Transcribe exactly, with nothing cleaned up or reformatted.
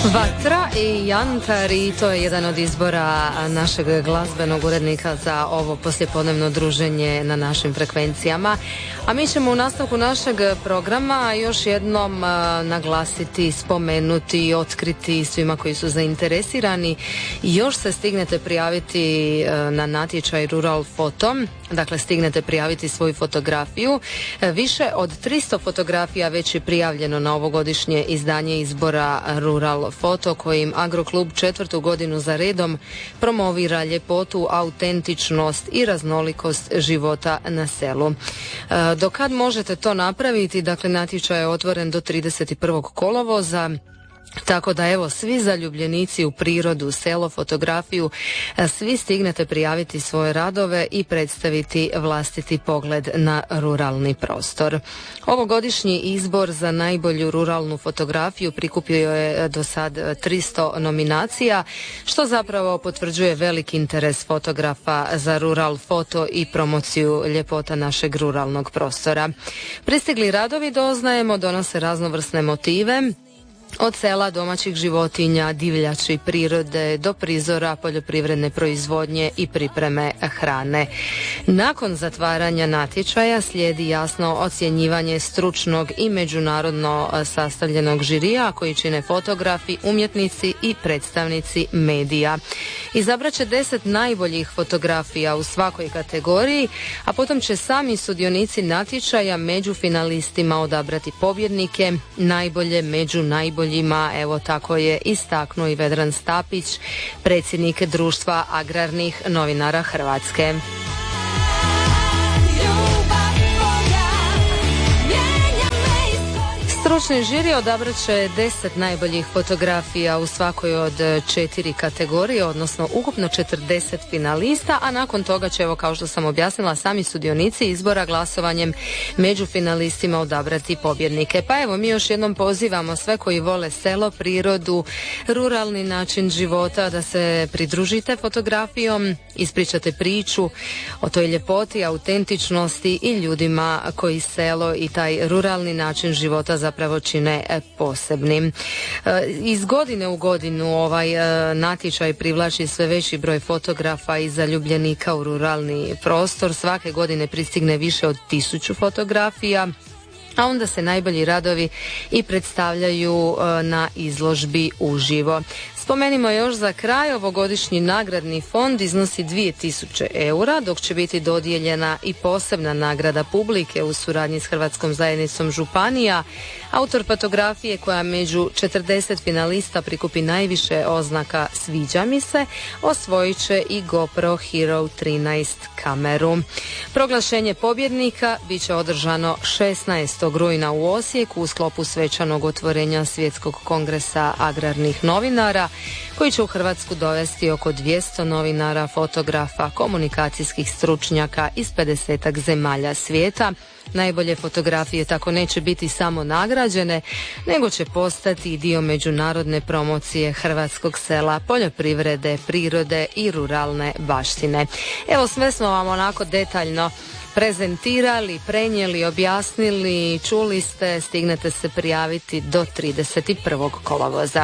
Vatra i Jantari, to je jedan od izbora našeg glazbenog urednika za ovo poslijepodnevno druženje na našim frekvencijama. A mi ćemo u nastavku našeg programa još jednom naglasiti, spomenuti i otkriti svima koji su zainteresirani. Još se stignete prijaviti na natječaj Rural Foto, dakle stignete prijaviti svoju fotografiju. Više od tristo fotografija već je prijavljeno na ovogodišnje izdanje izbora Rural Foto, kojim Agroklub četvrtu godinu za redom promovira ljepotu, autentičnost i raznolikost života na selu. Do kad možete to napraviti? Dakle, natječaj je otvoren do trideset prvog kolovoza. Tako da evo, svi zaljubljenici u prirodu, selo, fotografiju, svi stignete prijaviti svoje radove i predstaviti vlastiti pogled na ruralni prostor. Ovogodišnji izbor za najbolju ruralnu fotografiju prikupio je do sad tristo nominacija, što zapravo potvrđuje veliki interes fotografa za Rural Foto i promociju ljepota našeg ruralnog prostora. Pristigli radovi, doznajemo, donose raznovrsne motive, od sela, domaćih životinja, divljači, prirode do prizora poljoprivredne proizvodnje i pripreme hrane. Nakon zatvaranja natječaja slijedi jasno ocjenjivanje stručnog i međunarodno sastavljenog žirija koji čine fotografi, umjetnici i predstavnici medija. Izabrat će deset najboljih fotografija u svakoj kategoriji, a potom će sami sudionici natječaja među finalistima odabrati pobjednike, najbolje među najboljima. Evo, tako je istaknuo i Vedran Stapić, predsjednik Društva agrarnih novinara Hrvatske. Stručni žiri odabrat će deset najboljih fotografija u svakoj od četiri kategorije, odnosno ukupno četrdeset finalista, a nakon toga će, evo kao što sam objasnila, sami sudionici izbora glasovanjem među finalistima odabrati pobjednike. Pa evo, mi još jednom pozivamo sve koji vole selo, prirodu, ruralni način života da se pridružite fotografijom, ispričate priču o toj ljepoti, autentičnosti i ljudima koji selo i taj ruralni način života za zapravo čine posebnim. Iz godine u godinu ovaj natječaj privlači sve veći broj fotografa i zaljubljenika u ruralni prostor. Svake godine pristigne više od tisuću fotografija, a onda se najbolji radovi i predstavljaju na izložbi uživo. Spomenimo još za kraj, ovogodišnji nagradni fond iznosi dvije tisuće eura, dok će biti dodijeljena i posebna nagrada publike u suradnji s Hrvatskom zajednicom županija. Autor fotografije koja među četrdeset finalista prikupi najviše oznaka sviđa mi se, osvojit će i GoPro Hero trinaest kameru. Proglašenje pobjednika bit će održano šesnaestog rujna u Osijeku u sklopu svečanog otvorenja Svjetskog kongresa agrarnih novinara, koji će u Hrvatsku dovesti oko dvjesto novinara, fotografa, komunikacijskih stručnjaka iz pedesetak zemalja svijeta. Najbolje fotografije tako neće biti samo nagrađene, nego će postati i dio međunarodne promocije hrvatskog sela, poljoprivrede, prirode i ruralne baštine. Evo, sve smo vam onako detaljno prezentirali, prenijeli, objasnili, čuli ste, stignete se prijaviti do trideset prvog kolovoza.